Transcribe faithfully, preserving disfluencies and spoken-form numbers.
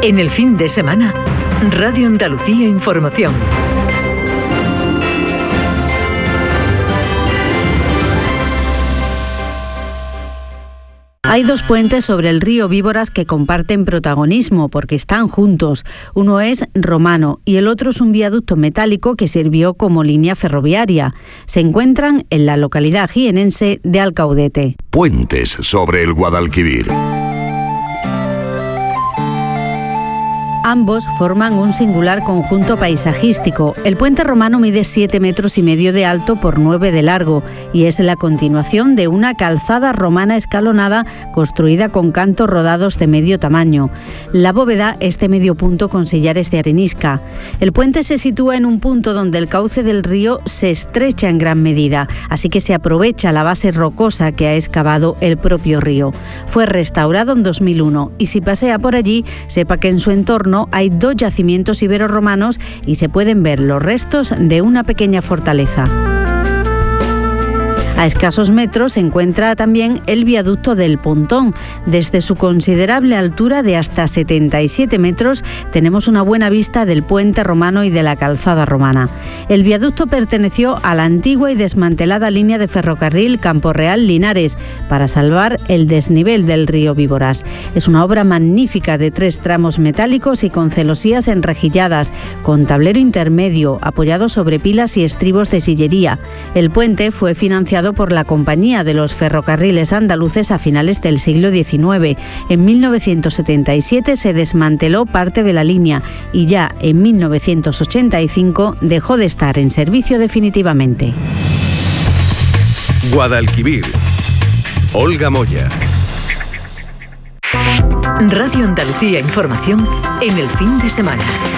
En el fin de semana, Radio Andalucía Información. Hay dos puentes sobre el río Víboras que comparten protagonismo porque están juntos. Uno es romano y el otro es un viaducto metálico que sirvió como línea ferroviaria. Se encuentran en la localidad jienense de Alcaudete. Puentes sobre el Guadalquivir. Ambos forman un singular conjunto paisajístico. El puente romano mide siete metros y medio de alto por nueve de largo y es la continuación de una calzada romana escalonada construida con cantos rodados de medio tamaño. La bóveda es de medio punto con sillares de arenisca. El puente se sitúa en un punto donde el cauce del río se estrecha en gran medida, así que se aprovecha la base rocosa que ha excavado el propio río. Fue restaurado en dos mil uno y si pasea por allí, sepa que en su entorno hay dos yacimientos iberorromanos y se pueden ver los restos de una pequeña fortaleza. A escasos metros se encuentra también el viaducto del Pontón. Desde su considerable altura de hasta setenta y siete metros tenemos una buena vista del puente romano y de la calzada romana. El viaducto perteneció a la antigua y desmantelada línea de ferrocarril Campo Real-Linares para salvar el desnivel del río Víboras. Es una obra magnífica de tres tramos metálicos y con celosías enrejilladas, con tablero intermedio apoyado sobre pilas y estribos de sillería. El puente fue financiado por la Compañía de los Ferrocarriles Andaluces a finales del siglo diecinueve. En mil novecientos setenta y siete se desmanteló parte de la línea y ya en mil novecientos ochenta y cinco dejó de estar en servicio definitivamente. Guadalquivir. Olga Moya. Radio Andalucía Información en el fin de semana.